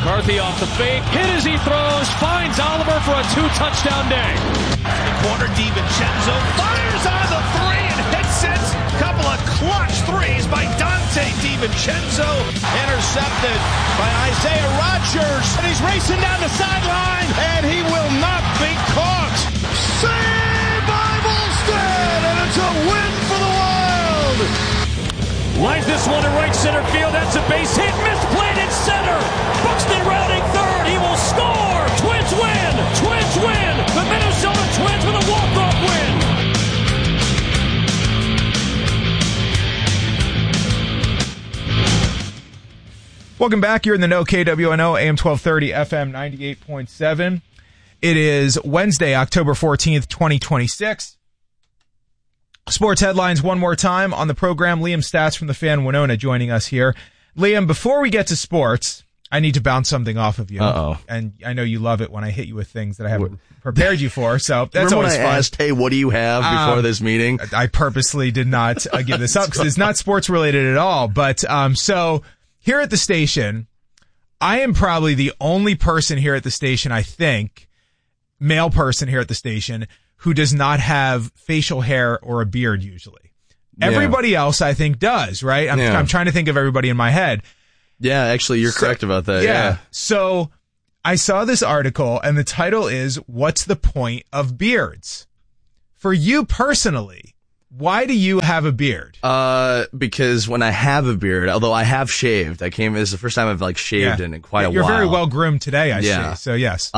McCarthy off the fake, hit as he throws, finds Oliver for a 2-touchdown day. The corner, DiVincenzo fires on the three and hits it. Couple of clutch threes by Dante DiVincenzo. Intercepted by Isaiah Rodgers. And he's racing down the sideline, and he will not be caught. Saved by Volstead, and it's a win for the Wild. Lines this one to right center field. That's a base hit. Misplayed in center. Buxton rounding third. He will score. Twins win. Twins win. The Minnesota Twins with a walk-off win. Welcome back. You're in the No KWNO, AM 1230, FM 98.7. It is Wednesday, October 14th, 2026. Sports headlines one more time on the program. Liam Stats from the Fan Winona joining us here. Liam, before we get to sports, I need to bounce something off of you. Uh-oh. And I know you love it when I hit you with things that I haven't prepared you for, so that's Remember always when I fun. asked, hey, what do you have before this meeting? I purposely did not give this up because it's not sports related at all. But so here at the station, I am probably the only person here at the station, I think, male person here at the station, who does not have facial hair or a beard usually. Yeah. Everybody else, I think, does, right? I'm trying to think of everybody in my head. Yeah, actually, you're correct about that. Yeah. So I saw this article, and the title is, "What's the Point of Beards?" For you personally, why do you have a beard? Because when I have a beard, although I have shaved, this is the first time I've shaved in quite a while. You're very well groomed today, I see. So yes.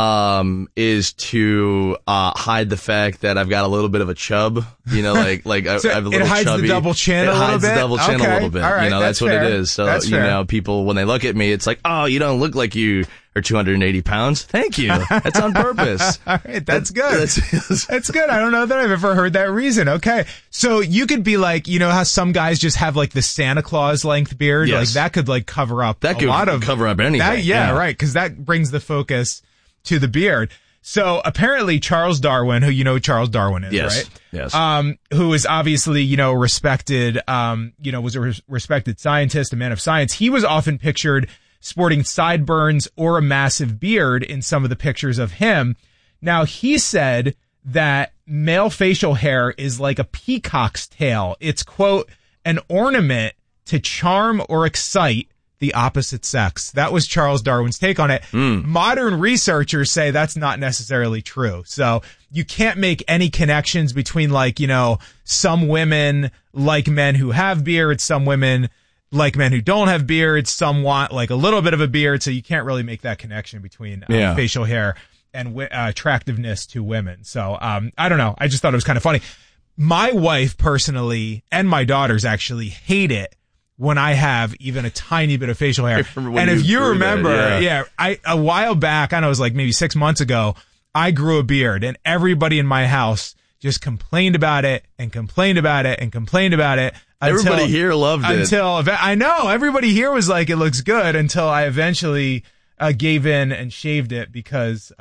Is to hide the fact that I've got a little bit of a chub. You know, I have a little chubby. It hides the double chin a little bit. It hides the double chin a little bit. All right, that's what fair. it is. So people when they look at me, it's like, oh, you don't look like you are 280 pounds. Thank you. That's on purpose. All right, that's good. That's good. I don't know that I've ever heard that reason. Okay. So you could be like, you know how some guys just have the Santa Claus length beard? Yes. That could cover up cover up anything. Right. Because that brings the focus to the beard. So apparently Charles Darwin, who you know who Charles Darwin is, right? Yes. Who is obviously, respected, was a respected scientist, a man of science. He was often pictured sporting sideburns or a massive beard in some of the pictures of him. Now, he said that male facial hair is like a peacock's tail. It's, quote, an ornament to charm or excite the opposite sex. That was Charles Darwin's take on it. Modern researchers say that's not necessarily true. So you can't make any connections between some women like men who have beards, some women like men who don't have beards, some want a little bit of a beard. So you can't really make that connection between facial hair and attractiveness to women. So I don't know. I just thought it was kind of funny. My wife personally, and my daughters actually, hate it when I have even a tiny bit of facial hair. And if you remember, a while back, I know it was maybe 6 months ago, I grew a beard, and everybody in my house just complained about it and complained about it and complained about it. Everybody here loved it. I know, everybody here was like, it looks good, until I eventually gave in and shaved it because,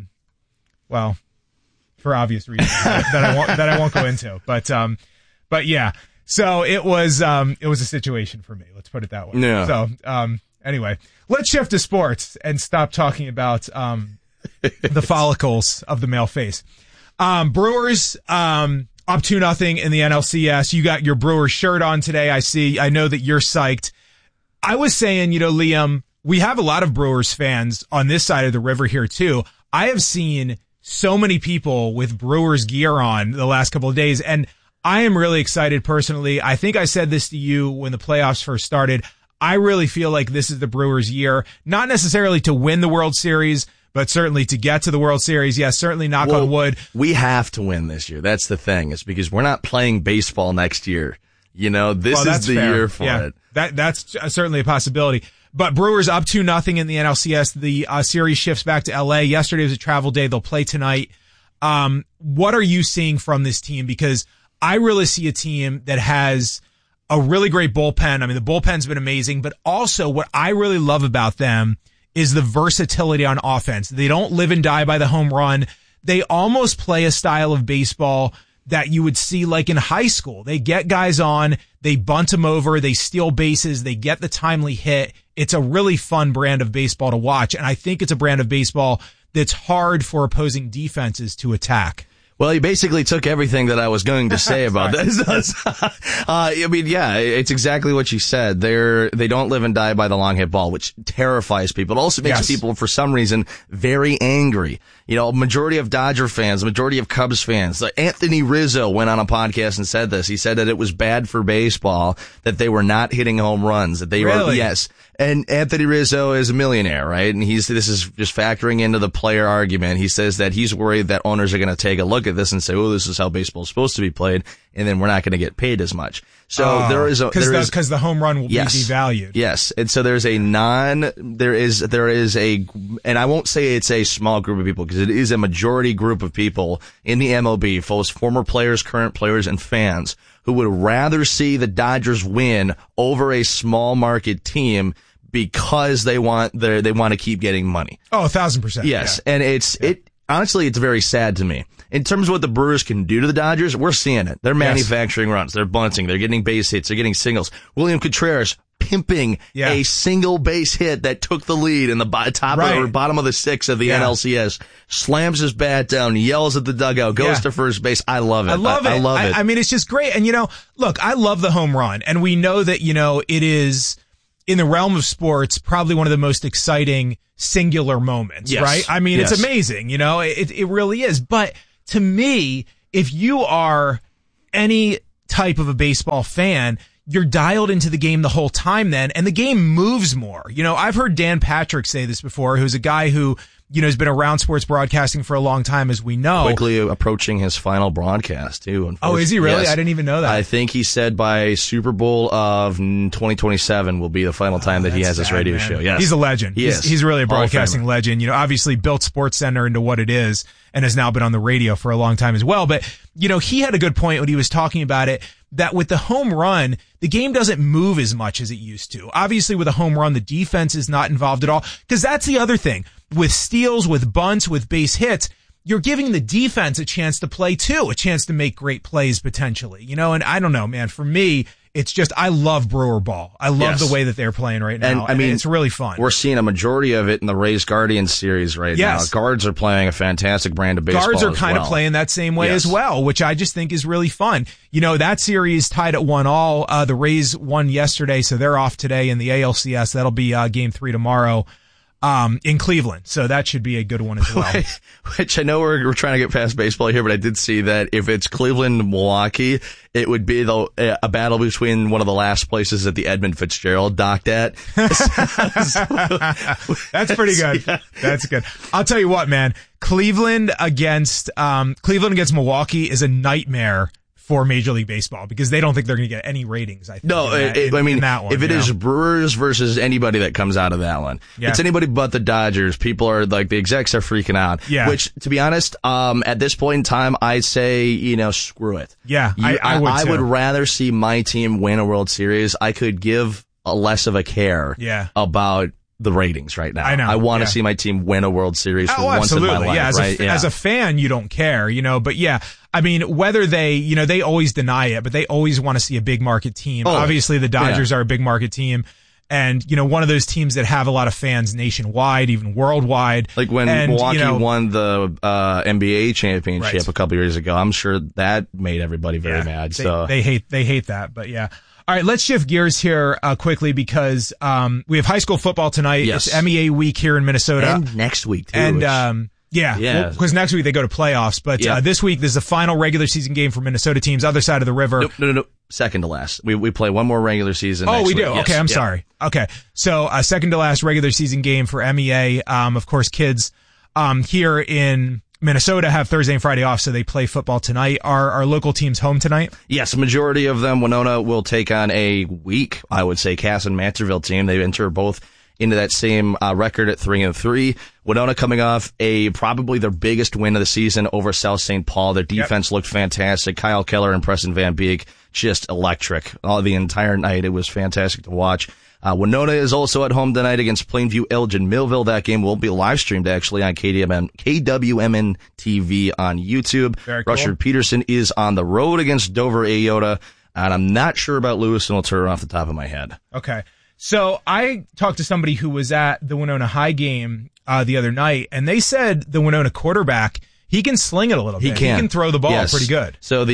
for obvious reasons that I won't go into. But yeah. So it was a situation for me. Let's put it that way. Yeah. So, anyway, let's shift to sports and stop talking about, the follicles of the male face. Brewers, up 2-0 in the NLCS. You got your Brewers shirt on today. I know that you're psyched. I was saying, Liam, we have a lot of Brewers fans on this side of the river here too. I have seen so many people with Brewers gear on the last couple of days, and I am really excited personally. I think I said this to you when the playoffs first started. I really feel like this is the Brewers' year, not necessarily to win the World Series, but certainly to get to the World Series. Yes, certainly knock on wood. We have to win this year. That's the thing. It's because we're not playing baseball next year. This is the year for it. That's certainly a possibility. But Brewers up 2-0 in the NLCS. The series shifts back to LA. Yesterday was a travel day. They'll play tonight. What are you seeing from this team? Because I really see a team that has a really great bullpen. I mean, the bullpen's been amazing, but also what I really love about them is the versatility on offense. They don't live and die by the home run. They almost play a style of baseball that you would see like in high school. They get guys on, they bunt them over, they steal bases, they get the timely hit. It's a really fun brand of baseball to watch. And I think it's a brand of baseball that's hard for opposing defenses to attack. Well, you basically took everything that I was going to say about this. I mean, yeah, it's exactly what you said. They don't live and die by the long hit ball, which terrifies people. It also makes people, for some reason, very angry. You know, majority of Dodger fans, majority of Cubs fans. Anthony Rizzo went on a podcast and said this. He said that it was bad for baseball that they were not hitting home runs. That they were, yes. And Anthony Rizzo is a millionaire, right? And this is just factoring into the player argument. He says that he's worried that owners are going to take a look at this and say, oh, this is how baseball is supposed to be played, and then we're not going to get paid as much. So because the home run will be devalued. Yes. And so there is a, and I won't say it's a small group of people because it is a majority group of people in the MLB, former players, current players, and fans who would rather see the Dodgers win over a small market team because they want to keep getting money. Oh, 1,000%. Yes. Yeah. And honestly, it's very sad to me. In terms of what the Brewers can do to the Dodgers, we're seeing it. They're manufacturing runs. They're bunting. They're getting base hits. They're getting singles. William Contreras pimping a single base hit that took the lead in the bottom of the sixth of the NLCS, slams his bat down, yells at the dugout, goes to first base. I love it. I love it. I mean, it's just great. And, look, I love the home run. And we know that, it is, in the realm of sports, probably one of the most exciting singular moments, right? I mean, it's amazing, it really is. But to me, if you are any type of a baseball fan, you're dialed into the game the whole time then, and the game moves more. I've heard Dan Patrick say this before, who's a guy who, has been around sports broadcasting for a long time, as we know. Quickly approaching his final broadcast, too. Oh, is he really? Yes. I didn't even know that. I think he said by Super Bowl of 2027 will be the final time that he has this radio show. Yes. He's a legend. He's really a broadcasting legend. Obviously built SportsCenter into what it is and has now been on the radio for a long time as well. But, he had a good point when he was talking about it, that with the home run, the game doesn't move as much as it used to. Obviously, with a home run, the defense is not involved at all. Because that's the other thing. With steals, with bunts, with base hits, you're giving the defense a chance to play too, a chance to make great plays potentially. And I don't know, man, for me, it's just, I love Brewer ball. I love the way that they're playing right now. And it's really fun. We're seeing a majority of it in the Rays Guardians series right now. Guards are playing a fantastic brand of baseball. Guards are kind of playing that same way as well, which I just think is really fun. That series tied at 1-1. The Rays won yesterday, so they're off today in the ALCS. That'll be game 3 tomorrow. In Cleveland. So that should be a good one as well. Which I know we're trying to get past baseball here, but I did see that if it's Cleveland-Milwaukee, it would be a battle between one of the last places that the Edmund Fitzgerald docked at. That's pretty good. Yeah. That's good. I'll tell you what, man. Cleveland against Milwaukee is a nightmare for Major League Baseball because they don't think they're going to get any ratings. I think. No, in that one, if it is Brewers versus anybody that comes out of that one, it's anybody but the Dodgers. People are like, the execs are freaking out. Yeah. Which, to be honest, at this point in time, I'd say, screw it. Yeah, I would. I would rather see my team win a World Series. I could give a less of a care. About the ratings right now. I know. I want to see my team win a World Series for once in my life. As a fan, you don't care, but I mean, whether they always deny it, but they always want to see a big market team. Obviously, the Dodgers are a big market team. And, one of those teams that have a lot of fans nationwide, even worldwide. Like when Milwaukee won the NBA championship a couple years ago, I'm sure that made everybody very mad. They hate that, but yeah. All right, let's shift gears here quickly because we have high school football tonight. Yes. It's MEA week here in Minnesota. And next week, too. And because next week they go to playoffs. But this week, there's the final regular season game for Minnesota teams, other side of the river. No. Second to last. We play one more regular season next week. We do? Yes. Okay, I'm sorry. Okay, so second to last regular season game for MEA. Of course, kids here in Minnesota have Thursday and Friday off, so they play football tonight. Are our local teams home tonight? Yes, a majority of them. Winona will take on a weak, I would say, Cass and Mansfield team. They enter both into that same record at 3-3. Winona coming off probably their biggest win of the season over South St. Paul. Their defense looked fantastic. Kyle Keller and Preston Van Beek, just electric all the entire night. It was fantastic to watch. Winona is also at home tonight against Plainview Elgin Millville. That game will be live streamed actually on KWMN TV on YouTube. Very cool. Rushard Peterson is on the road against Dover Ayota, and I'm not sure about Lewis and Latour off the top of my head. Okay. So I talked to somebody who was at the Winona High game the other night, and they said the Winona quarterback, he can sling it a little bit. He can throw the ball pretty good. So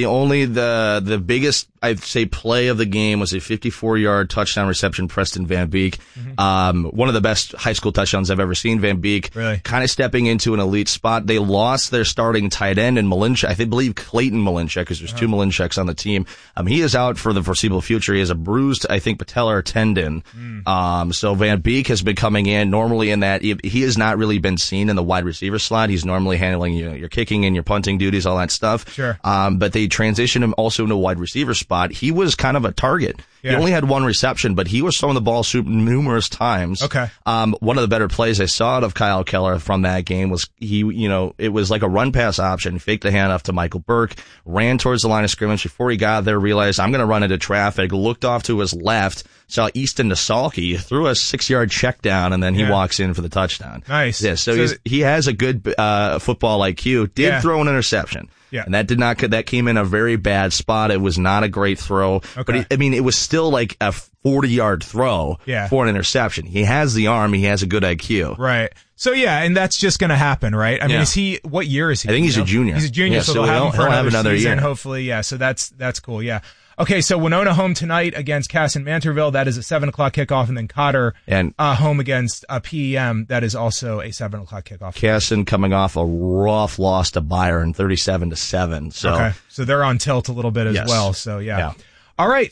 the biggest, I'd say, play of the game was a 54-yard touchdown reception, Preston Van Beek. One of the best high school touchdowns I've ever seen. Van Beek kind of stepping into an elite spot. They lost their starting tight end in Malinchak. I believe Clayton Malinchak, because there's two Malinchaks on the team. He is out for the foreseeable future. He has a bruised, I think, patellar tendon. So Van Beek has been coming in normally in that he has not really been seen in the wide receiver slot. He's normally handling your kicking and your punting duties, all that stuff. Sure. But they transitioned him also into a wide receiver spot. He was kind of a target. He only had one reception, but he was throwing the ball numerous times. Okay. One of the better plays I saw out of Kyle Keller from that game was it was like a run pass option, faked the handoff to Michael Burke, ran towards the line of scrimmage. Before he got there, realized I'm going to run into traffic, looked off to his left, saw Easton Nasalki, threw a 6-yard check down, and then he walks in for the touchdown. Nice. Yeah, so he has a good football IQ. Did throw an interception. Yeah. And that came in a very bad spot. It was not a great throw. Okay. But it was still like a 40-yard throw for an interception. He has the arm. He has a good IQ. Right. So and that's just going to happen, right? I mean, what year is he? I think he's a junior. He's a junior, so they'll have him for another season, hopefully. Yeah, so that's cool, yeah. Okay, so Winona home tonight against Cass and Mantorville. That is a 7 o'clock kickoff, and then Cotter home against PEM. That is also a 7 o'clock kickoff. Casson coming off a rough loss to Byron, 37-7. So okay, so they're on tilt a little bit as well. So yeah. All right.